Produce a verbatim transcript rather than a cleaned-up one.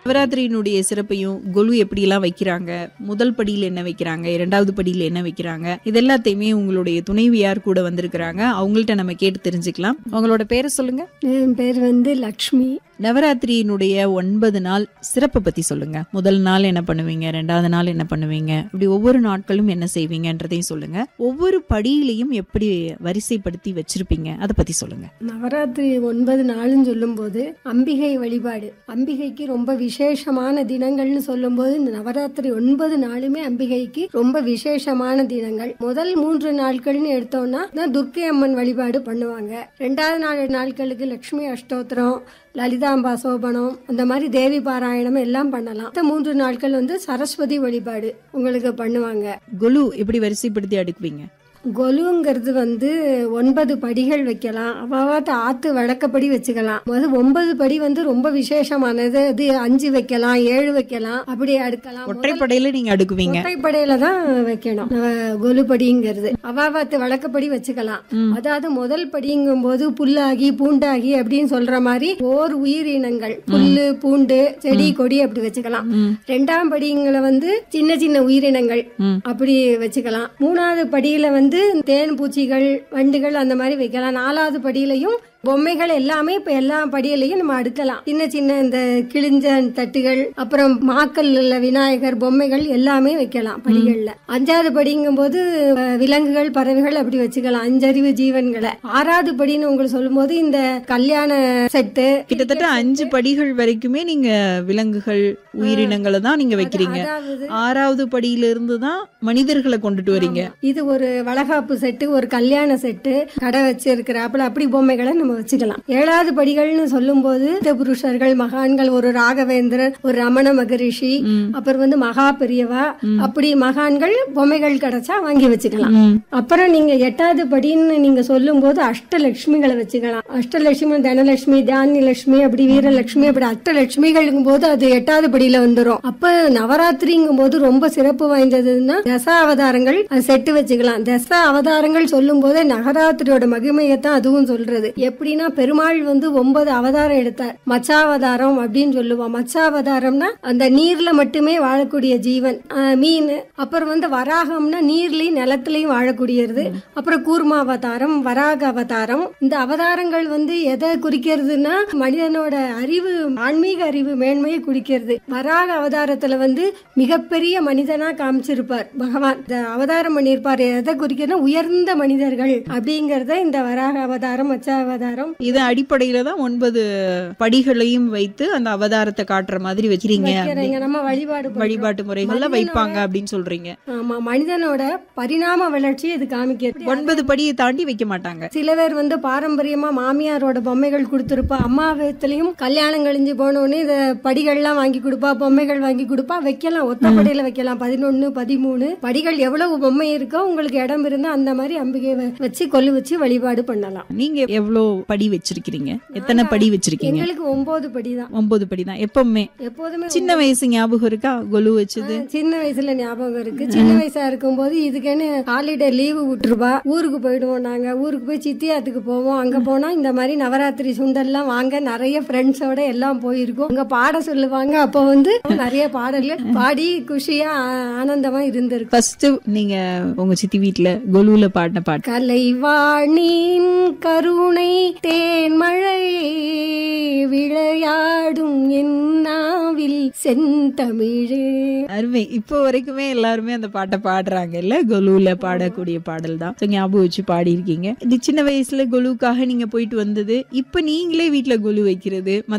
நவராத்திரியினுடைய சிறப்பையும் கொலு எப்படி எல்லாம் வைக்கிறாங்க, முதல் படியில என்ன வைக்கிறாங்க, இரண்டாவது படியில என்ன வைக்கிறாங்க, இது எல்லாத்தையுமே உங்களுடைய துணைவியார் கூட வந்திருக்கிறாங்க. அவங்கள்ட்ட நம்ம கேட்டு தெரிஞ்சுக்கலாம். உங்களோட பேரை சொல்லுங்க. என் பேர் வந்து லக்ஷ்மி. நவராத்திரியினுடைய ஒன்பது நாள் சிறப்பை பத்தி சொல்லுங்க. முதல் நாள் என்ன பண்ணுவீங்க, ரெண்டாவது நாள் என்ன பண்ணுவீங்க, இப்படி ஒவ்வொரு நாட்களும் என்ன செய்வீங்கன்றதையும் சொல்லுங்க. ஒவ்வொரு படியிலையும் எப்படி வரிசைப்படுத்தி வச்சிருப்பீங்க அதை பத்தி சொல்லுங்க. நவராத்திரி ஒன்பது நாள்னு சொல்லும் போது அம்பிகை வழிபாடு, அம்பிகைக்கு ரொம்ப விசேஷமான தினங்கள்னு சொல்லும் போது இந்த நவராத்திரி ஒன்பது நாளுமே அம்பிகைக்கு ரொம்ப விசேஷமான தினங்கள். முதல் மூன்று நாட்கள்னு எடுத்தோம்னா துர்க்கை அம்மன் வழிபாடு பண்ணுவாங்க. ரெண்டாவது நாலு நாட்களுக்கு லட்சுமி அஷ்டோத்திரம், லலிதாம்பா சோபனம், அந்த மாதிரி தேவி பாராயணம் எல்லாம் பண்ணலாம். மூன்று நாட்கள் வந்து சரஸ்வதி வழிபாடு உங்களுக்கு பண்ணுவாங்க. கொலு எப்படி வரிசைப்படுத்தி அடுக்குவீங்க? கொலுங்கிறது வந்து ஒன்பது படிகள் வைக்கலாம். அவாவாத்த ஆத்து வழக்கப்படி வச்சுக்கலாம். அது ஒன்பது படி வந்து ரொம்ப விசேஷமானது. அது அஞ்சு வைக்கலாம், ஏழு வைக்கலாம், அப்படி அடுக்கலாம். ஒற்றைப்படையில நீங்க அடுக்குவீங்க? ஒற்றைப்படையில தான் வைக்கணும் கொலு படிங்கிறது. அவாவாத்து வழக்கப்படி வச்சுக்கலாம். அதாவது முதல் படிங்கும் போது புல்லாகி பூண்டாகி அப்படின்னு சொல்ற மாதிரி ஓர் உயிரினங்கள், புல்லு பூண்டு செடி கொடி அப்படி வச்சுக்கலாம். ரெண்டாம் படிங்களை வந்து சின்ன சின்ன உயிரினங்கள் அப்படி வச்சுக்கலாம். மூணாவது படியில வந்து தேன் பூச்சிகள் வண்டுகள் அந்த மாதிரி வைக்கலாம். நாலாவது படியிலையும் பொம்மைகள் எல்லாமே இப்ப எல்லா படியிலையும் நம்ம அடுக்கலாம். சின்ன சின்ன இந்த கிழிஞ்ச தட்டுகள், அப்புறம் மாக்கல் உள்ள விநாயகர் பொம்மைகள் எல்லாமே வைக்கலாம் படிகள்ல. அஞ்சாவது படிங்கும் போது விலங்குகள் பறவைகள் அப்படி வச்சுக்கலாம், அஞ்சறிவு ஜீவன்களை. ஆறாவது படின்னு உங்களுக்கு சொல்லும் போது இந்த கல்யாண செட்டு, கிட்டத்தட்ட அஞ்சு படிகள் வரைக்குமே நீங்க விலங்குகள் உயிரினங்களை தான் நீங்க வைக்கிறீங்க. ஆறாவது படியில இருந்து தான் மனிதர்களை கொண்டுட்டு வரீங்க. இது ஒரு வளகாப்பு செட்டு, ஒரு கல்யாண செட்டு, கடை வச்சிருக்கிறாப்புல அப்படி பொம்மைகளை நம்ம வச்சுக்கலாம். ஏழாவது படிகள்னு சொல்லும் போது புருஷர்கள், மகான்கள், ஒரு ராகவேந்திரர், ஒரு ரமண மகரிஷி, அப்புறம் வந்து மகா பெரியவா, அப்படி மகான்கள் பொம்மைகள் கிடைச்சா வாங்கி வச்சுக்கலாம். அப்புறம் நீங்க எட்டாவது படின்னு நீங்க சொல்லும் போது அஷ்டலட்சுமிகளை வச்சுக்கலாம். அஷ்டலட்சுமி, தனலட்சுமி, தானியலட்சுமி, அப்படி வீரலட்சுமி, அப்படி அஷ்டலட்சுமிகளுங்கும் போது அது எட்டாவது படியில வந்துடும். அப்ப நவராத்திரிங்கும் போது ரொம்ப சிறப்பு வாய்ந்ததுன்னா தச அவதாரங்கள் செட்டு வச்சுக்கலாம். தச அவதாரங்கள் சொல்லும் போதே நவராத்திரியோட மகிமையத்தான் அதுவும் சொல்றது. எப்படின்னா பெருமாள் வந்து ஒன்பது அவதாரம் எடுத்தார். மச்சாவதாரம் அப்படின்னு சொல்லுவோம். மச்சாவதாரம்னா அந்த நீர்ல மட்டுமே வாழக்கூடிய ஜீவன், மீன். அப்புறம் வந்து வராகம்னா நீர்லயும் நிலத்திலையும் வாழக்கூடியது. அப்புறம் கூர்மாவதாரம், வராக அவதாரம். இந்த அவதாரங்கள் வந்து எதை குறிக்கிறதுனா மனிதனோட அறிவு, ஆன்மீக அறிவு மேன்மையை குறிக்கிறது. வராக அவதாரத்துல வந்து மிகப்பெரிய மனிதனா காமிச்சிருப்பார் பகவான். இந்த அவதாரம் பண்ணிருப்பார். எதை குறிக்கிறதுனா உயர்ந்த மனிதர்கள் அப்படிங்கறத இந்த வராக அவதாரம், மச்சாவதாரம். இது அடிப்படையில தான் ஒன்பது படிகளையும் வைத்து அந்த அவதாரத்தை காட்டுற மாதிரி வச்சிருக்கீங்க. நம்ம வழிபாடு வழிபாட்டு முறைகள்ல வைப்பாங்க அப்படின்னு சொல்றீங்க. ஆமா, மனிதனோட பரிணாம வளர்ச்சி இது காமிக்கிறது. ஒன்பது படியை தாண்டி வைக்க மாட்டாங்க. சில பேர் வந்து பாரம்பரியமா மாமியாரோட பொம்மைகள் கொடுத்திருப்பா. அம்மா வீட்லயும் கல்யாணம் கழிஞ்சு போனோடனே இந்த படிகள்லாம் வாங்கி கொடுப்பா, பொம்மைகள் வாங்கி கொடுப்பா. வைக்கலாம், ஒத்த படியில வைக்கலாம். பதினொன்னு பதிமூணு படிகள் எவ்வளவு பொம்மை இருக்கோ உங்களுக்கு இடம் இருந்தா அந்த மாதிரி அம்பிகை வச்சு கொல்லு வச்சு வழிபாடு பண்ணலாம். நீங்க எவ்வளவு படி வச்சிருக்கீங்க? எத்தனை படி வச்சிருக்கீங்க? எங்களுக்கு ஒன்பது படி தான். ஒன்பது படி தான் எப்பவுமே. எப்போதுமே. சின்ன வயசு ஞாபகம் இருக்கா கொலு வச்சது? சின்ன வயசுல ஞாபகம் இருக்கு. சின்ன வயசா இருக்கும் போது இதுக்குன்னு ஹாலிடே லீவு விட்டுருவா. ஊருக்கு போயிடுவோம். நாங்க ஊருக்கு போய் சித்தியாத்துக்கு போவோம். அங்க போனா இந்த மாதிரி நவராத்திரி சுண்டல்லாம் வாங்க நிறைய ஃப்ரெண்ட்ஸோட எல்லாம் போயிருக்கோம். அங்க பாட சொல்லுவாங்க. அப்ப வந்து நிறைய பாடல்கள் பாடி குஷியா ஆனந்தமா இருந்திருக்கு. ஃபர்ஸ்ட் நீங்க உங்க சித்தி வீட்டுல கொலுல பாடின பாட்டு? கலைவாணின் கருணை தேன்மழை விளையாடும் என்னாவில் செந்தமிழே. அருமை. இப்போ வரைக்குமே எல்லாருமே அந்த பாட்டை பாடுறாங்க இல்ல? கொலுல பாடக்கூடிய பாடல் தான். ஞாபகம் வச்சு பாடி இருக்கீங்க. இது சின்ன வயசுல கொலுக்காக நீங்க போயிட்டு வந்தது. இப்ப நீங்களே வீட்டுல கொலு வைக்கிறது,